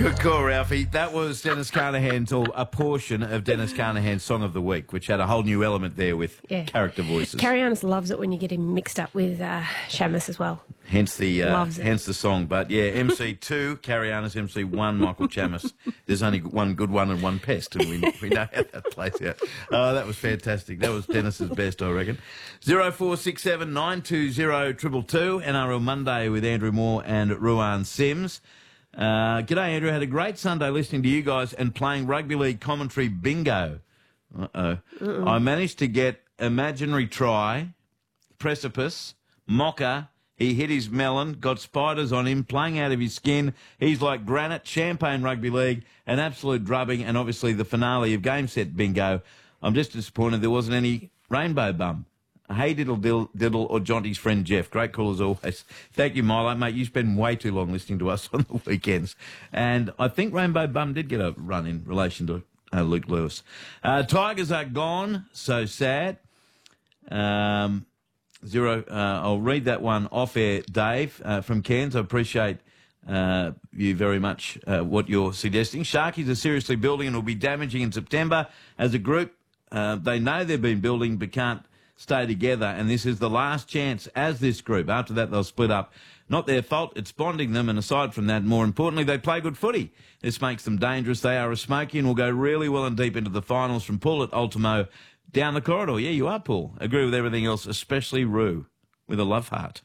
Good call, Ralphie. That was Dennis Carnahan's, or a portion of Dennis Carnahan's Song of the Week, which had a whole new element there with character voices. Carianis loves it when you get him mixed up with Shamus as well. Hence the song. But yeah, MC2, Carianis, MC1, Michael Chamis. There's only one good one and one pest, and we know how that plays out. Oh, that was fantastic. That was Dennis's best, I reckon. 0467 920 222, NRL Monday with Andrew Moore and Ruan Sims. G'day, Andrew. Had a great Sunday listening to you guys and playing rugby league commentary bingo. I managed to get imaginary try, precipice, mocker. He hit his melon, got spiders on him, playing out of his skin. He's like granite, champagne rugby league, an absolute drubbing, and obviously the finale of game set bingo. I'm just disappointed there wasn't any rainbow bum. Hey Diddle Diddle or Jonty's friend Jeff. Great call as always. Thank you, Milo. Mate, you spend way too long listening to us on the weekends. And I think Rainbow Bum did get a run in relation to Luke Lewis. Tigers are gone. So sad. I'll read that one off air, Dave, from Cairns. I appreciate you very much, what you're suggesting. Sharkies are seriously building and will be damaging in September. As a group, they know they've been building but can't stay together, and this is the last chance as this group. After that, they'll split up. Not their fault. It's bonding them, and aside from that, more importantly, they play good footy. This makes them dangerous. They are a smoky and will go really well and deep into the finals from Paul at Ultimo down the corridor. Yeah, you are, Paul. Agree with everything else, especially Roo, with a love heart.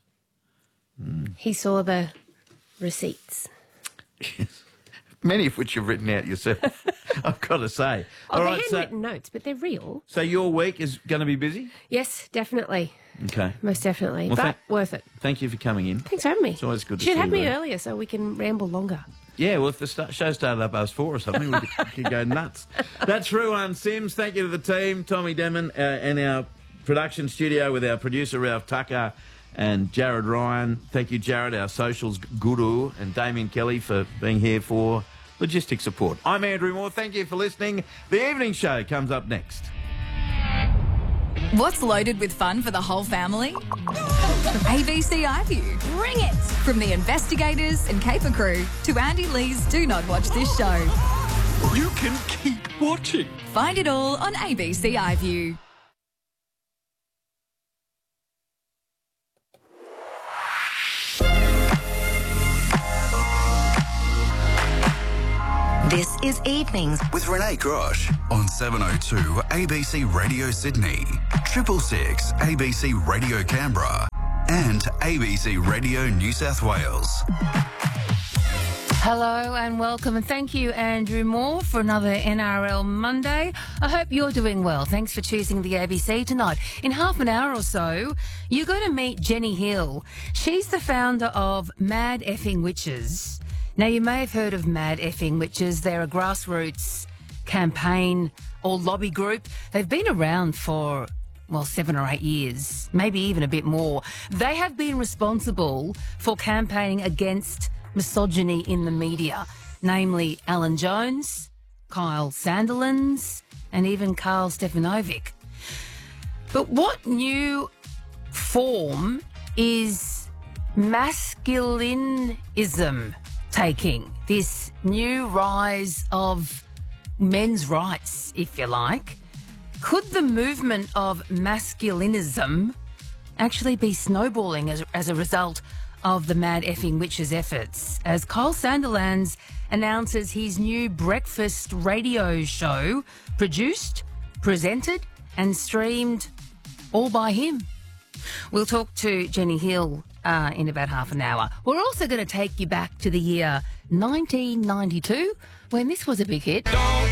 He saw the receipts. Yes. Many of which you've written out yourself, I've got to say. Oh, they're handwritten notes, but they're real. So your week is going to be busy? Yes, definitely. Okay. Most definitely. Well, but worth it. Thank you for coming in. Thanks for having me. It's always good to see you. You should have me earlier so we can ramble longer. Yeah, well, if the show started up us 4 or something, we could go nuts. That's Ruan Sims. Thank you to the team, Tommy Demon, and our production studio with our producer, Ralph Tucker, and Jared Ryan. Thank you, Jared, our socials guru, and Damien Kelly for being here for logistic support. I'm Andrew Moore. Thank you for listening. The evening show comes up next. What's loaded with fun for the whole family? ABC iView. Bring it! From the investigators and caper crew to Andy Lee's Do Not Watch This Show. You can keep watching. Find it all on ABC iView. This is Evenings with Renee Grosh on 702 ABC Radio Sydney, 666 ABC Radio Canberra and ABC Radio New South Wales. Hello and welcome, and thank you, Andrew Moore, for another NRL Monday. I hope you're doing well. Thanks for choosing the ABC tonight. In half an hour or so, you're going to meet Jenny Hill. She's the founder of Mad Effing Witches. Now, you may have heard of Mad Effing Witches. They're a grassroots campaign or lobby group. They've been around for, 7 or 8 years, maybe even a bit more. They have been responsible for campaigning against misogyny in the media, namely Alan Jones, Kyle Sandilands, and even Karl Stefanovic. But what new form is masculinism taking? This new rise of men's rights, if you like. Could the movement of masculinism actually be snowballing as a result of the Mad Effing Witches' efforts, as Kyle Sandilands announces his new breakfast radio show, produced, presented and streamed all by him? We'll talk to Jenny Hill in about half an hour. We're also going to take you back to the year 1992, when this was a big hit.